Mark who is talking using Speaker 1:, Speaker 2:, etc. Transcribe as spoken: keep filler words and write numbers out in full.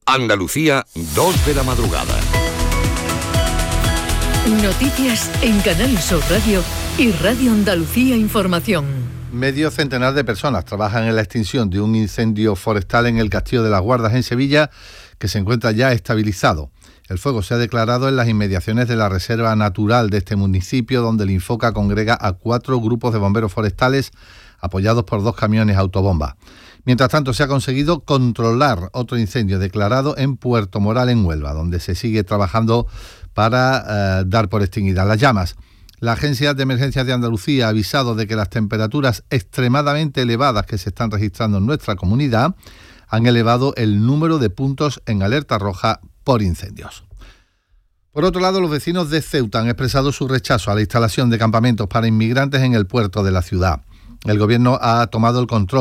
Speaker 1: Andalucía, dos de la madrugada.
Speaker 2: Noticias en Canal Sur Radio y Radio Andalucía Información.
Speaker 3: Medio centenar de personas trabajan en la extinción de un incendio forestal en el Castillo de las Guardas en Sevilla, que se encuentra ya estabilizado. El fuego se ha declarado en las inmediaciones de la reserva natural de este municipio, donde el Infoca congrega a cuatro grupos de bomberos forestales apoyados por dos camiones autobomba. Mientras tanto, se ha conseguido controlar otro incendio declarado en Puerto Moral, en Huelva, donde se sigue trabajando para eh, dar por extinguidas las llamas. La Agencia de Emergencias de Andalucía ha avisado de que las temperaturas extremadamente elevadas que se están registrando en nuestra comunidad han elevado el número de puntos en alerta roja por incendios. Por otro lado, los vecinos de Ceuta han expresado su rechazo a la instalación de campamentos para inmigrantes en el puerto de la ciudad. El Gobierno ha tomado el control